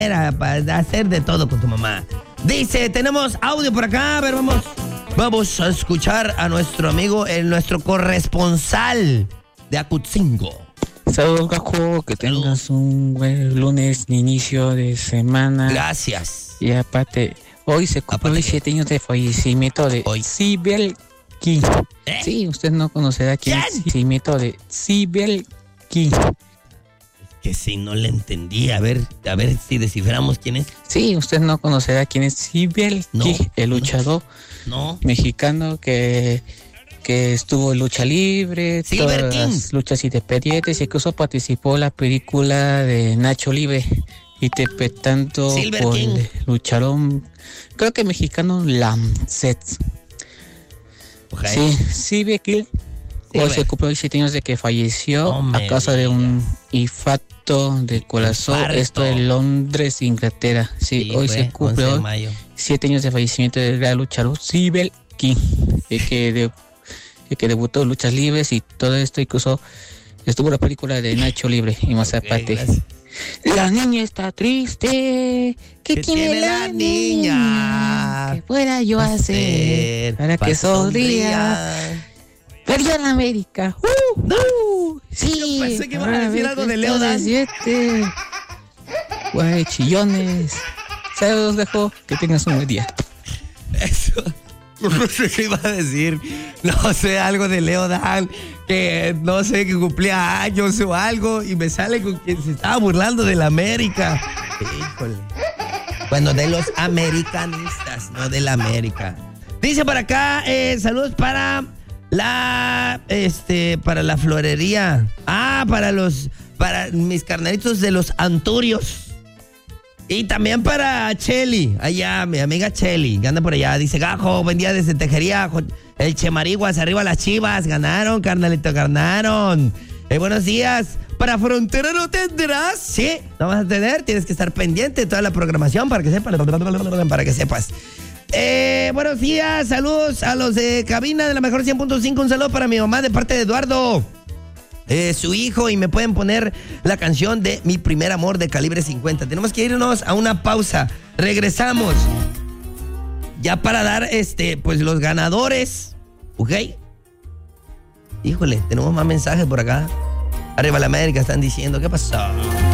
para hacer de todo con tu mamá. Dice, tenemos audio por acá, a ver, vamos a escuchar a nuestro amigo, nuestro corresponsal de Acutzingo. Saludos, Gajo, que tengas un buen lunes de inicio de semana. Gracias. Y aparte, hoy se cumplió 7 años de fallecimiento de Sibel King. Sí, usted no conocerá quién es fallecimiento de Sibel King. Que si no le entendí, a ver si desciframos quién es. Sí, usted no conocerá quién es Sibel King, el luchador mexicano que estuvo en lucha libre, Silver todas King. las luchas independientes, y incluso participó en la película de Nacho Libre, interpretando Silver por King. el luchador, creo que mexicano, Lamset. Okay. Sí, Sibel King. Hoy se cumplió 7 años de que falleció a causa de un infarto de corazón. Esto en Londres, Inglaterra. Sí, hoy se cumplió 7 años de fallecimiento del gran luchador Sibel King, el que debutó en luchas libres y todo esto. Incluso estuvo en la película de Nacho Libre y más aparte. Gracias. La niña está triste. ¿Qué tiene la niña? ¿Qué pueda yo hacer para que sonría? Perdió en América. Sí. Yo pensé que iban a decir algo de Leo Dan. Güey, chillones. Saludos, Gajo. Que tengas un buen día. Eso. No sé qué iba a decir. No sé, algo de Leo Dan. Que no sé, que cumplía años o algo. Y me sale con que se estaba burlando de la América. Híjole. Bueno, de los americanistas, no de la América. Dice para acá, saludos para la florería. Para mis carnalitos de los Anturios. Y también para Cheli, allá, mi amiga Cheli, que anda por allá. Dice, Gajo, buen día desde Tejería, el Chemariguas, arriba las Chivas, ganaron, carnalito, ganaron. Buenos días. Para Frontera no tendrás, sí, no vas a tener, tienes que estar pendiente de toda la programación para que sepas. Buenos días, saludos a los de cabina de la mejor 100.5. Un saludo para mi mamá de parte de Eduardo, su hijo, y me pueden poner la canción de Mi Primer Amor de Calibre 50. Tenemos que irnos a una pausa. Regresamos ya para dar pues los ganadores, ¿ok? Híjole, tenemos más mensajes por acá. Arriba la América están diciendo, ¿qué pasó?